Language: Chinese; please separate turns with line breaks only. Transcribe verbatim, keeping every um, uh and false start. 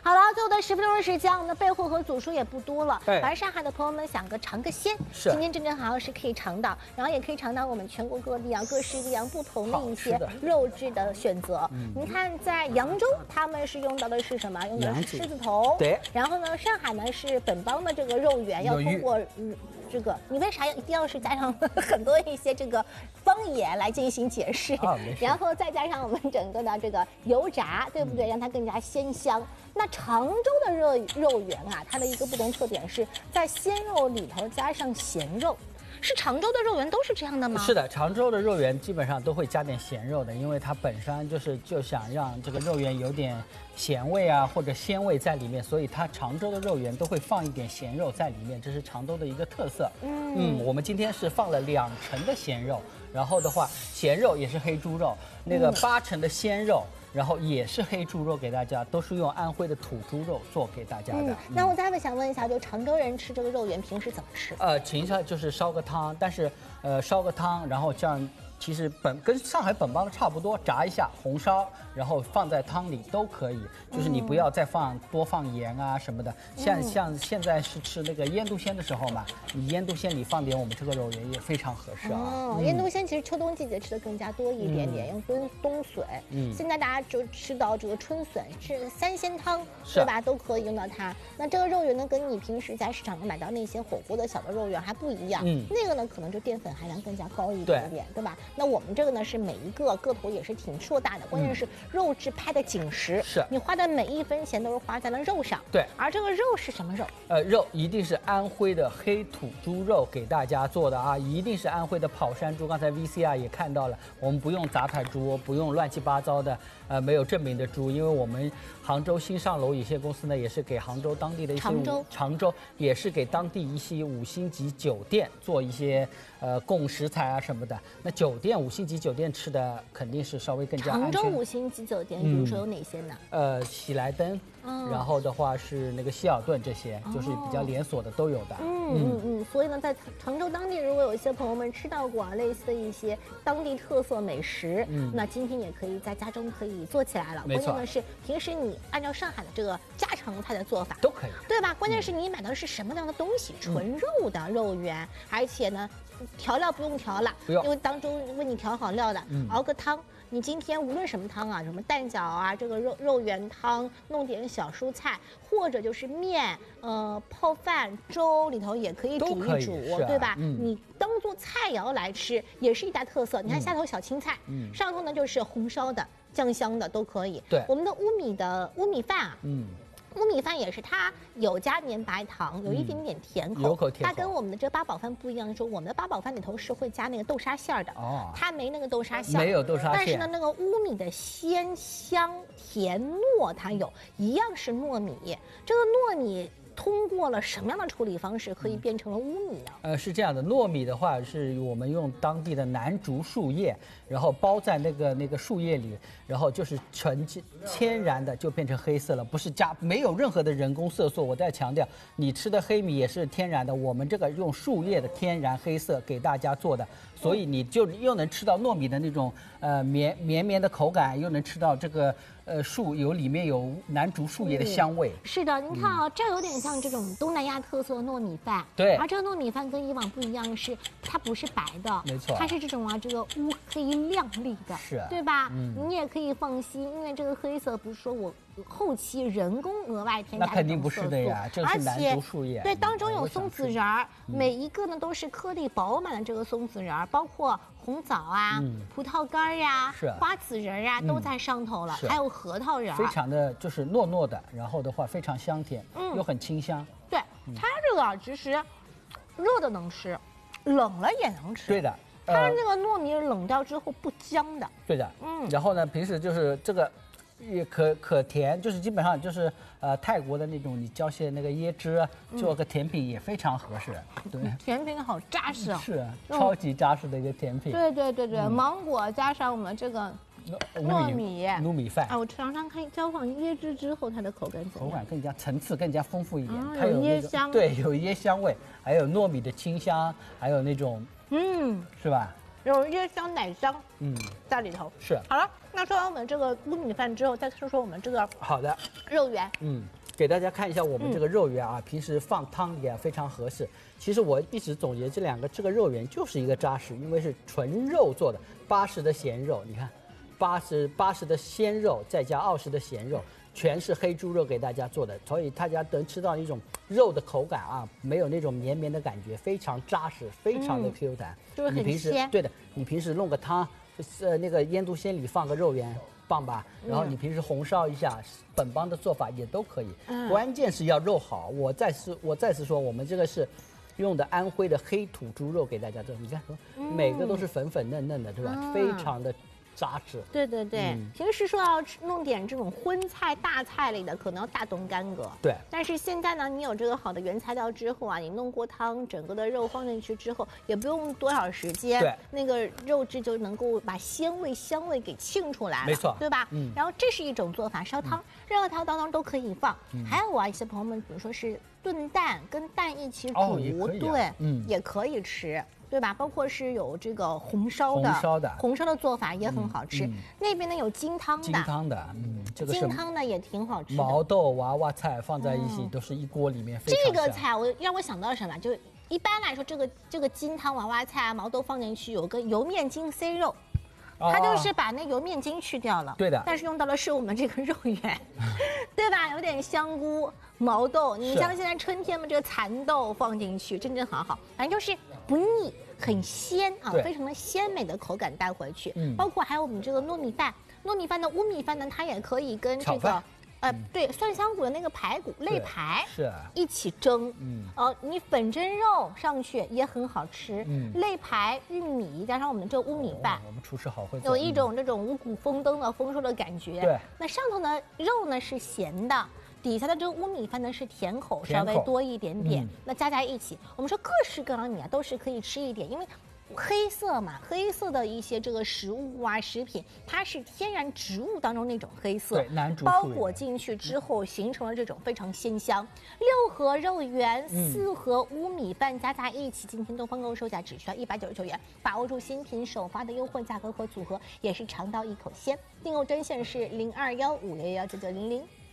好了，最后的十分钟的时间，我们的备货和组数也不多了。
对，
来上海的朋友们想个尝个鲜，
是
今天正正好好是可以尝到，然后也可以尝到我们全国各地啊各式各样不同的一些肉质的选择。嗯，您看在扬州，他们是用到的是什么？用的是狮子头。
对。
然后呢，上海呢是本帮的这个肉圆，要通过嗯。这个你为啥一定要是加上很多一些这个方言来进行解释？啊、然后再加上我们整个的这个油炸，对不对？让它更加鲜香。那常州的肉肉圆啊，它的一个不同特点是在鲜肉里头加上咸肉。是常州的肉圆都是这样的吗？
是的，常州的肉圆基本上都会加点咸肉的，因为它本身就是就想让这个肉圆有点咸味啊或者鲜味在里面，所以它常州的肉圆都会放一点咸肉在里面，这是常州的一个特色。嗯嗯，我们今天是放了两成的咸肉，然后的话咸肉也是黑猪肉，那个八成的鲜肉。嗯，然后也是黑猪肉给大家，都是用安徽的土猪肉做给大家的。嗯，
那我再问想问一下，就常州人吃这个肉圆平时怎么吃？
呃，平时就是烧个汤，但是呃烧个汤，然后这样。其实本跟上海本帮的差不多，炸一下红烧，然后放在汤里都可以。就是你不要再放多放盐啊什么的。像像现在是吃那个腌笃鲜的时候嘛，你腌笃鲜里放点我们这个肉圆也非常合适啊。
哦，腌笃鲜其实秋冬季节吃的更加多一点点，用冬冬笋。嗯，现在大家就吃到这个春笋，是三鲜汤，对吧？都可以用到它。那这个肉圆呢，跟你平时在市场上买到那些火锅的小的肉圆还不一样。嗯，那个呢可能就淀粉含量更加高一点点，对吧？那我们这个呢是每一个个头也是挺硕大的，关键是肉质拍的紧实，
是
你花的每一分钱都是花在了肉上。
对，
而这个肉是什么肉？
呃，肉一定是安徽的黑土猪肉给大家做的啊，一定是安徽的跑山猪。刚才 V C R 也看到了，我们不用杂牌猪，不用乱七八糟的呃没有证明的猪，因为我们杭州新上楼有限公司呢，也是给杭州当地的一些
常州
常州也是给当地一些五星级酒店做一些呃供食材啊什么的。那酒店五星级酒店吃的肯定是稍微更加安全。
常州五星级酒店，比如说有哪些呢？
嗯、呃，喜来登，嗯、然后的话是那个希尔顿，这些、哦、就是比较连锁的都有的。
嗯嗯嗯，所以呢，在常州当地，如果有一些朋友们吃到过啊类似的一些当地特色美食，嗯，那今天也可以在家中可以做起来了。
没错，
关键的是平时你按照上海的这个家常菜的做法
都可以，
对吧？关键是你买的是什么样的东西，嗯、纯肉的肉圆，而且呢。调料不用调了，
不用，
因为当中为你调好料的，嗯、熬个汤。你今天无论什么汤啊，什么蛋饺啊，这个肉肉圆汤，弄点小蔬菜，或者就是面，呃，泡饭、粥里头也可以煮一煮，啊、对吧？嗯、你当做菜肴来吃，也是一大特色。你看下头小青菜，嗯、上头呢就是红烧的、酱香的都可以。
对，
我们的乌米的乌米饭啊，嗯。乌米饭也是，它有加绵白糖，有一点点甜口，
嗯、有口甜口。
它跟我们的这八宝饭不一样的是，我们的八宝饭里头是会加那个豆沙馅的，哦，它没那个豆沙馅，
没有豆沙馅。
但是呢，那个乌米的鲜香甜糯它有，一样是糯米，这个糯米。通过了什么样的处理方式可以变成了乌米呢？
呃，是这样的，糯米的话是我们用当地的南竹树叶，然后包在那个那个树叶里，然后就是纯天然的就变成黑色了，不是加没有任何的人工色素。我再强调，你吃的黑米也是天然的，我们这个用树叶的天然黑色给大家做的，所以你就又能吃到糯米的那种呃绵绵绵的口感，又能吃到这个。呃，树有里面有南竹树叶的香味。
嗯、是的，您看啊、哦，这有点像这种东南亚特色的糯米饭。
对。
而这个糯米饭跟以往不一样的是，它不是白的，
没错，
它是这种啊，这个乌黑亮丽的，
是，
对吧？
嗯。
你也可以放心，因为这个黑色不是说我后期人工额外添加的，
那肯定不是的呀，这是南竹树叶。
对，当中有松子仁儿，嗯、每一个呢都是颗粒饱满的这个松子仁儿，包括红枣啊、嗯、葡萄干呀、
是
花籽仁啊，都在上头了，还有核桃仁，
非常的就是糯糯的，然后的话非常香甜，嗯，又很清香。
对，它这个其实热的能吃，冷了也能吃。
对的，
呃、它那个糯米冷掉之后不僵的。
对的，嗯。然后呢，平时就是这个。也可可甜，就是基本上就是呃泰国的那种，你浇些那个椰汁，做个甜品也非常合适。嗯、对，
甜品好扎实啊！
是超级扎实的一个甜品。
对对对对，嗯、芒果加上我们这个糯米
糯米饭
啊，我常常看浇放椰汁之后，它的口感怎么样？
口感更加层次更加丰富一点，
啊、
它有
椰香，
对，有椰香味，还有糯米的清香，还有那种嗯，是吧？
有一些香奶香，嗯，在里头。
是。
好了，那说完我们这个乌米饭之后，再说说我们这个
好的
肉圆。
嗯，给大家看一下我们这个肉圆啊，嗯、平时放汤里啊非常合适。其实我一直总结这两个这个肉圆就是一个扎实，因为是纯肉做的，八十的咸肉，你看，八十八十的鲜肉再加二十的咸肉。全是黑猪肉给大家做的，所以大家能吃到一种肉的口感啊，没有那种绵绵的感觉，非常扎实，非常的 Q 弹。
嗯、就是很鲜。
对的，你平时弄个汤，呃，那个腌笃鲜里放个肉圆，棒吧？然后你平时红烧一下，本帮的做法也都可以。嗯、关键是要肉好。我再次我再次说，我们这个是用的安徽的黑土猪肉给大家做，你看，每个都是粉粉嫩嫩的，对吧？嗯、非常的。扎实，
对对对，嗯、平时说要弄点这种荤菜、大菜类的，可能要大动干戈。
对，
但是现在呢，你有这个好的原材料之后啊，你弄过汤，整个的肉放进去之后，也不用多少时间，
对，
那个肉质就能够把鲜味、香味给沁出来了，
没错，
对吧？嗯。然后这是一种做法，烧汤，嗯、任何汤当中都可以放。嗯、还有啊，一些朋友们，比如说是炖蛋，跟蛋一起煮，
哦也可以啊、
对，
嗯，
也可以吃。对吧？包括是有这个红烧的，
红烧的，
红烧的做法也很好吃。嗯嗯、那边呢有金汤的，
金汤的，嗯，这个
金汤的也挺好吃的。
毛豆、娃娃菜放在一起，嗯、都是一锅里面非常
这个菜我让我想到什么？就一般来说，这个这个金汤、娃娃菜啊、毛豆放进去，有个油面筋塞肉。它就是把那油面筋去掉了，
对的，
但是用到的是我们这个肉圆，对吧？有点香菇、毛豆，你像现在春天嘛，这个蚕豆放进去，真正很好，反正就是不腻，很鲜啊，非常的鲜美的口感带回去。嗯，包括还有我们这个糯米饭，糯米饭的乌米饭呢，它也可以跟这个。呃，对，蒜香骨的那个排骨肋排
是
一起蒸，嗯，呃，你粉蒸肉上去也很好吃，嗯，肋排、玉米加上我们这乌米饭，
我们厨师好会做，
有一种这种五谷丰登的丰收的感觉。
对，
那上头呢肉呢是咸的，底下的这个乌米饭呢是甜口，稍微多一点点，那加在一起，我们说各式各样的米啊都是可以吃一点，因为。黑色嘛，黑色的一些这个食物啊、食品，它是天然植物当中那种黑色，
对，南竹
包裹进去之后，形成了这种非常鲜香。六盒肉圆，
嗯、
四盒乌米饭加在一起，今天东方购售价只需要一百九十九元，把握住新品首发的优惠价格和组合，也是尝到一口鲜。订购专线是零二幺五六幺九九零零。